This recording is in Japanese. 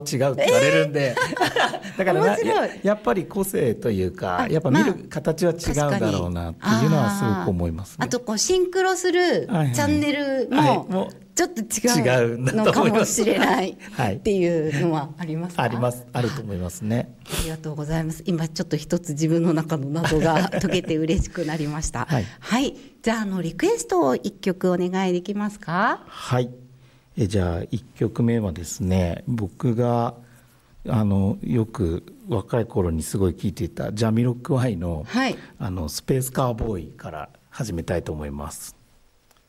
違うって言われるんで、だから面白い。 やっぱり個性というか、やっぱ見る形は違うんだろうなっていうのはすごく思いますね。 あとこうシンクロするチャンネルもちょっと違うのかもしれないっていうのはありますか？ あると思いますね。 ありがとうございます。今ちょっと一つ自分の中の謎が解けて嬉しくなりました。はい、じゃあリクエストを一曲お願いできますか？ はい。じゃあ1曲目はですね、僕がよく若い頃にすごい聴いていたジャミロクワイの、スペースカーボーイから始めたいと思います。